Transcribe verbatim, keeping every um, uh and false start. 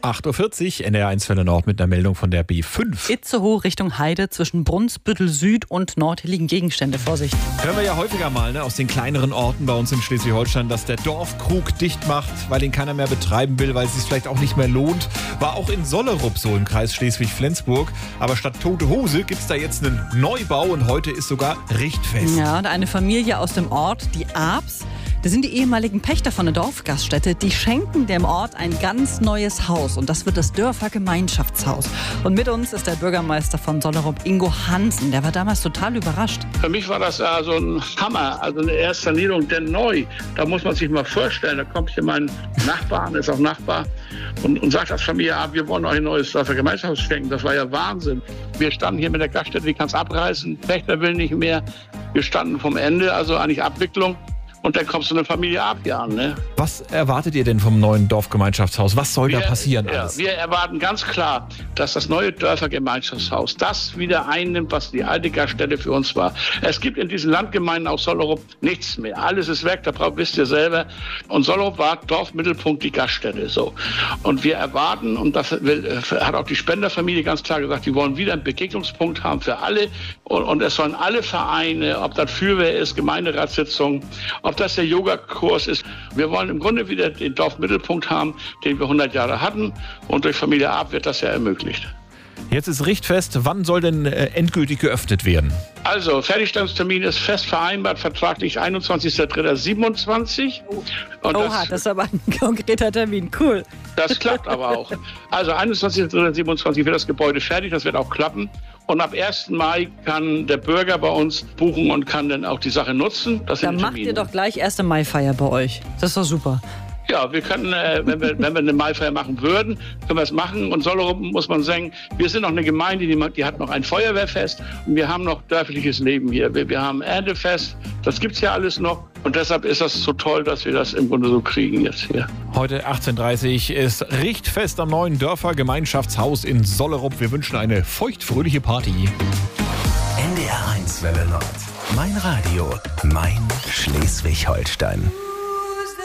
acht Uhr vierzig, N D R eins Welle Nord mit einer Meldung von der B fünf. Itzehoe Richtung Heide zwischen Brunsbüttel Süd und Nord. Hier liegen Gegenstände, Vorsicht. Hören wir ja häufiger mal ne, aus den kleineren Orten bei uns in Schleswig-Holstein, dass der Dorfkrug dicht macht, weil ihn keiner mehr betreiben will, weil es sich vielleicht auch nicht mehr lohnt. War auch in Sollerup so im Kreis Schleswig-Flensburg. Aber statt Tote Hose gibt es da jetzt einen Neubau und heute ist sogar Richtfest. Ja, und eine Familie aus dem Ort, die Abs, das sind die ehemaligen Pächter von der Dorfgaststätte, die schenken dem Ort ein ganz neues Haus und das wird das Dörfergemeinschaftshaus. Und mit uns ist der Bürgermeister von Sollerup, Ingo Hansen. Der war damals total überrascht. Für mich war das also ein Hammer, also eine erste Sanierung, denn neu. Da muss man sich mal vorstellen, da kommt hier mein Nachbar, ist auch Nachbar, und, und sagt als Familie, ah, wir wollen euch ein neues Dörfergemeinschaftshaus schenken. Das war ja Wahnsinn. Wir standen hier mit der Gaststätte, die kann es abreißen, Pächter will nicht mehr. Wir standen vom Ende, also eigentlich Abwicklung. Und dann kommt so eine Familie ab hier an. Ne? Was erwartet ihr denn vom neuen Dorfgemeinschaftshaus? Was soll wir, da passieren? Ja, alles? Wir erwarten ganz klar, dass das neue Dörfergemeinschaftshaus das wieder einnimmt, was die alte Gaststätte für uns war. Es gibt in diesen Landgemeinden aus Sollerup nichts mehr. Alles ist weg, da braucht, wisst ihr selber. Und Sollerup war Dorfmittelpunkt, die Gaststätte. So. Und wir erwarten, und das will, hat auch die Spenderfamilie ganz klar gesagt, die wollen wieder einen Begegnungspunkt haben für alle. Und, und es sollen alle Vereine, ob das Fürwehr ist, Gemeinderatssitzungen, ob das der Yogakurs ist. Wir wollen im Grunde wieder den Dorfmittelpunkt haben, den wir hundert Jahre hatten. Und durch Familie Ab wird das ja ermöglicht. Jetzt ist Richtfest. Wann soll denn äh, endgültig geöffnet werden? Also, Fertigstellungstermin ist fest vereinbart, vertraglich einundzwanzigster dritter siebenundzwanzig. Und Oha, das, das ist aber ein konkreter Termin. Cool. Das klappt aber auch. Also, einundzwanzigster dritter siebenundzwanzig wird das Gebäude fertig, das wird auch klappen. Und ab ersten Mai kann der Bürger bei uns buchen und kann dann auch die Sache nutzen. Das Dann macht ihr doch gleich erste Mai-Feier bei euch. Das ist doch super. Ja, wir können, äh, wenn wir, wenn wir eine Maifeier machen würden, können wir es machen. Und Sollerup, muss man sagen, wir sind noch eine Gemeinde, die, die hat noch ein Feuerwehrfest und wir haben noch dörfliches Leben hier. Wir, wir haben Erntefest, das gibt's ja alles noch. Und deshalb ist das so toll, dass wir das im Grunde so kriegen jetzt hier. Heute achtzehn Uhr dreißig ist Richtfest am neuen Dörfergemeinschaftshaus in Sollerup. Wir wünschen eine feuchtfröhliche Party. N D R eins Welle Nord. Mein Radio, mein Schleswig-Holstein.